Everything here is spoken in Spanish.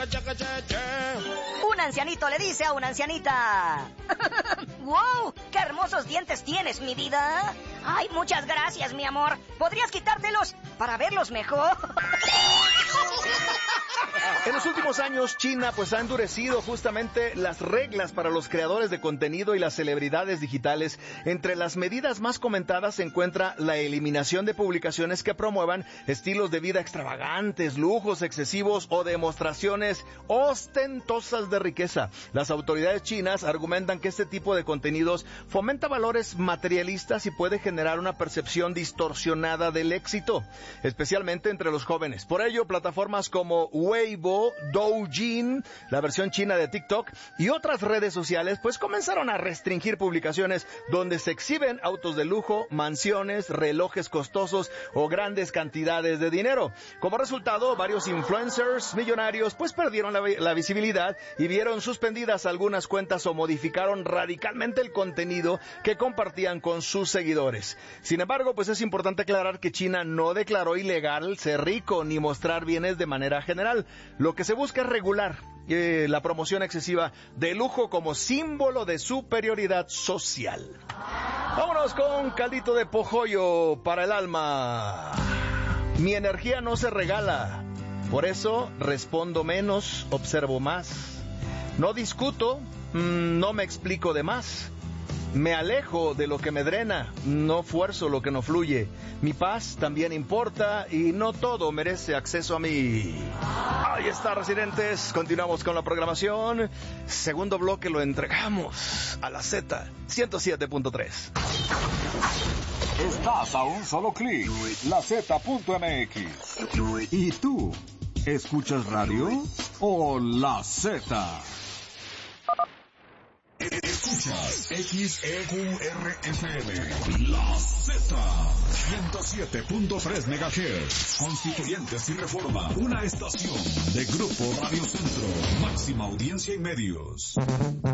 Un ancianito le dice a una ancianita: ¡Wow! ¡Qué hermosos dientes tienes, mi vida! ¡Ay, muchas gracias, mi amor! ¿Podrías quitártelos para verlos mejor? En los últimos años, China ha endurecido justamente las reglas para los creadores de contenido y las celebridades digitales. Entre las medidas más comentadas se encuentra la eliminación de publicaciones que promuevan estilos de vida extravagantes, lujos excesivos o demostraciones ostentosas de riqueza. Las autoridades chinas argumentan que este tipo de contenidos fomenta valores materialistas y puede generar una percepción distorsionada del éxito, especialmente entre los jóvenes. Por ello, plataformas como Weibo, Douyin, la versión china de TikTok y otras redes sociales comenzaron a restringir publicaciones donde se exhiben autos de lujo, mansiones, relojes costosos o grandes cantidades de dinero. Como resultado, varios influencers millonarios perdieron la visibilidad y vieron suspendidas algunas cuentas o modificaron radicalmente el contenido que compartían con sus seguidores. Sin embargo, es importante aclarar que China no declaró ilegal ser rico ni mostrar bienes de manera general. Lo que se busca es regular la promoción excesiva de lujo como símbolo de superioridad social. Vámonos con caldito de pojollo para el alma. Mi energía no se regala, por eso respondo menos, observo más. No discuto, no me explico de más. Me alejo de lo que me drena, no fuerzo lo que no fluye. Mi paz también importa y no todo merece acceso a mí. Ahí está, residentes. Continuamos con la programación. Segundo bloque lo entregamos a la Z 107.3. Estás a un solo clic, LaZ.mx. ¿Y tú? ¿Escuchas radio o La Z? Escuchas XEQRFM, La Z, 107.3 MHz, Constituyentes y Reforma, una estación de Grupo Radio Centro, máxima audiencia y medios.